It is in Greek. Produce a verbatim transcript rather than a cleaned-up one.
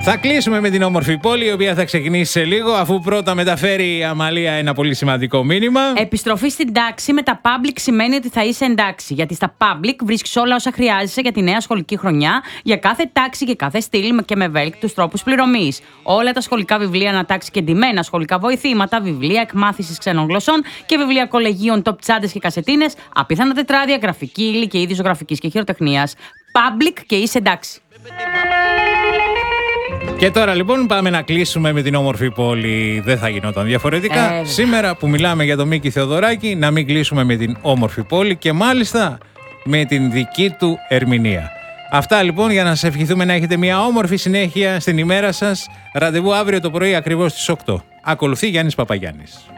Θα κλείσουμε με την όμορφη πόλη, η οποία θα ξεκινήσει σε λίγο, αφού πρώτα μεταφέρει η Αμαλία ένα πολύ σημαντικό μήνυμα. Επιστροφή στην τάξη με τα public σημαίνει ότι θα είσαι εντάξει. Γιατί στα public βρίσκεις όλα όσα χρειάζεσαι για τη νέα σχολική χρονιά, για κάθε τάξη και κάθε στυλ και με ευέλικτους τρόπους πληρωμής. Όλα τα σχολικά βιβλία ανατάξει και εντυμένα, σχολικά βοηθήματα, βιβλία εκμάθησης ξένων γλωσσών και βιβλία κολεγίων, top τσάντες και κασετίνες, απίθανα τετράδια, γραφική ύλη και είδη ζωγραφικής και χειροτεχνίας. Public και είσαι εντάξει. Και τώρα λοιπόν πάμε να κλείσουμε με την όμορφη πόλη. Δεν θα γινόταν διαφορετικά. Ε, Σήμερα που μιλάμε για τον Μίκη Θεοδωράκη, να μην κλείσουμε με την όμορφη πόλη και μάλιστα με την δική του ερμηνεία. Αυτά λοιπόν, για να σας ευχηθούμε να έχετε μια όμορφη συνέχεια στην ημέρα σας. Ραντεβού αύριο το πρωί ακριβώς στις οκτώ. Ακολουθεί Γιάννης Παπαγιάννης.